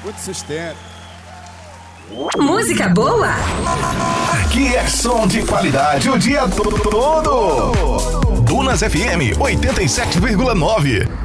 Muito sustento. Música boa? Aqui é som de qualidade o dia todo. Dunas FM 87,9.